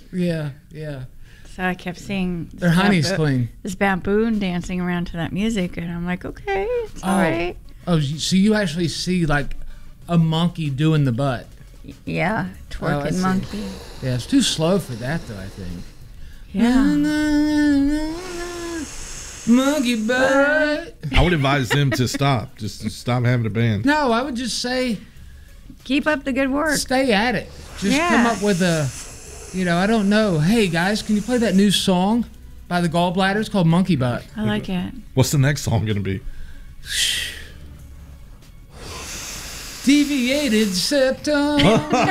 Yeah, yeah. So I kept seeing Their honey's clean. This baboon dancing around to that music, and I'm like, okay, it's all right. Oh, so you actually see like a monkey doing the butt? Yeah, twerking monkey. Yeah, it's too slow for that though, I think. Yeah. Monkey butt. I would advise them to stop. Just to stop having a band. No, I would just say, keep up the good work. Stay at it. Just come up with I don't know. Hey guys, can you play that new song by the Gallbladders called Monkey Butt? I like it. What's the next song gonna be? Deviated septum.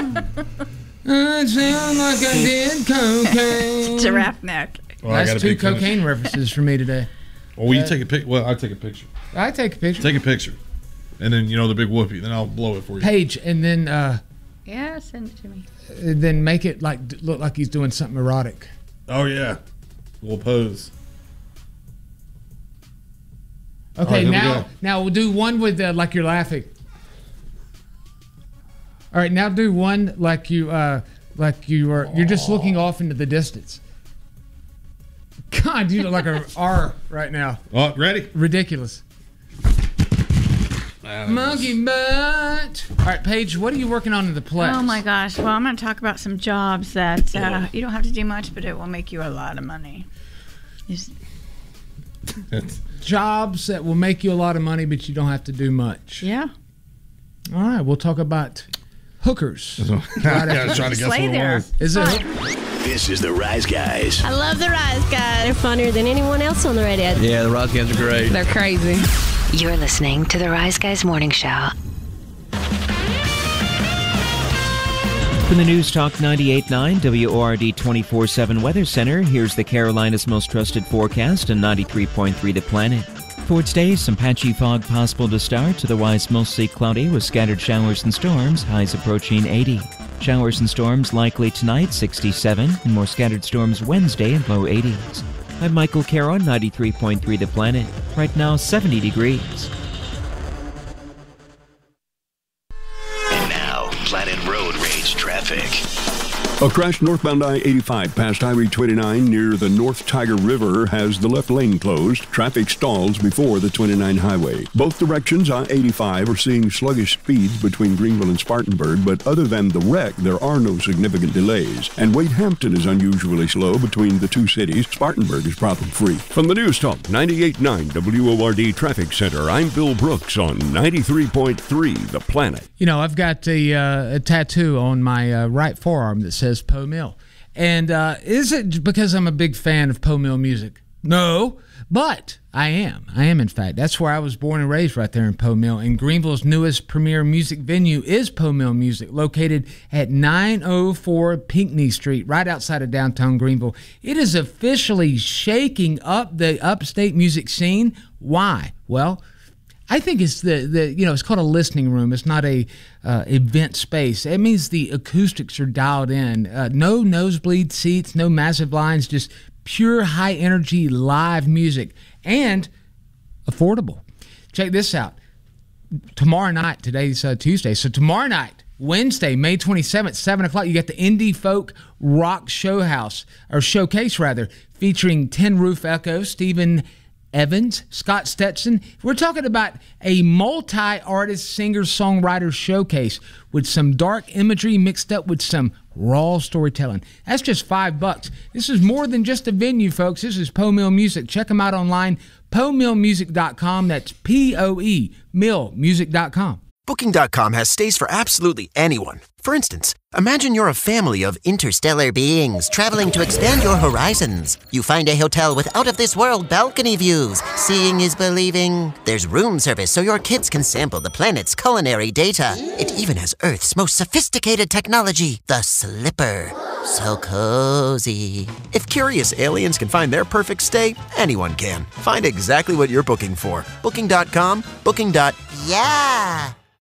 I sound like I did cocaine. Giraffe neck. Well, that's 2 cocaine references for me today. Well, you take a pic. Well, I take a picture. I take a picture. Take a picture, and then the big whoopee. Then I'll blow it for you. Page, and then yeah, send it to me. Then make it look like he's doing something erotic. Oh yeah, we'll pose. Okay, right, now we'll do one with like you're laughing. All right, now do one like you're just looking off into the distance. God, you look like an R right now. Oh, ready? Ridiculous. Monkey butt. All right, Paige, what are you working on in the Plex? Oh my gosh! Well, I'm going to talk about some jobs that you don't have to do much, but it will make you a lot of money. Jobs that will make you a lot of money, but you don't have to do much. Yeah. All right, we'll talk about hookers. I was trying to guess what it was. Is it? This is the Rise Guys. I love the Rise Guys. They're funnier than anyone else on the radio. Yeah, the Rise Guys are great. They're crazy. You're listening to the Rise Guys Morning Show. From the News Talk 98.9 WORD 24/7 Weather Center, here's the Carolinas' most trusted forecast and 93.3 The Planet. For today, some patchy fog possible to start, otherwise mostly cloudy with scattered showers and storms, highs approaching 80. Showers and storms likely tonight, 67, and more scattered storms Wednesday in low 80s. I'm Michael Carroll, 93.3 The Planet. Right now, 70 degrees. And now, Planet Road Rage traffic. A crash northbound I-85 past Highway 29 near the North Tiger River has the left lane closed. Traffic stalls before the 29 highway. Both directions I-85 are seeing sluggish speeds between Greenville and Spartanburg, but other than the wreck, there are no significant delays. And Wade Hampton is unusually slow between the two cities. Spartanburg is problem-free. From the News Talk 98.9 WORD Traffic Center, I'm Bill Brooks on 93.3 The Planet. You know, I've got a tattoo on my right forearm that says Poe Mill. And is it because I'm a big fan of Poe Mill music? No, but I am. I am, in fact. That's where I was born and raised, right there in Poe Mill. And Greenville's newest premier music venue is Poe Mill Music, located at 904 Pinckney Street, right outside of downtown Greenville. It is officially shaking up the upstate music scene. Why? Well, I think it's it's called a listening room. It's not a event space. It means the acoustics are dialed in. No nosebleed seats, no massive lines, just pure high energy live music and affordable. Check this out. Tomorrow night, today's Tuesday, so tomorrow night, Wednesday, May 27th, 7 o'clock, you got the Indie Folk Rock Showcase, featuring Tin Roof Echo, Stephen Evans, Scott Stetson. We're talking about a multi-artist singer-songwriter showcase with some dark imagery mixed up with some raw storytelling. That's just $5. This is more than just a venue, folks. This is Poe Mill Music. Check them out online, PoeMillMusic.com. That's P-O-E, millmusic.com. Booking.com has stays for absolutely anyone. For instance, imagine you're a family of interstellar beings traveling to expand your horizons. You find a hotel with out-of-this-world balcony views. Seeing is believing. There's room service so your kids can sample the planet's culinary data. It even has Earth's most sophisticated technology, the Slipper. So cozy. If curious aliens can find their perfect stay, anyone can. Find exactly what you're booking for. Booking.com, booking.yeah.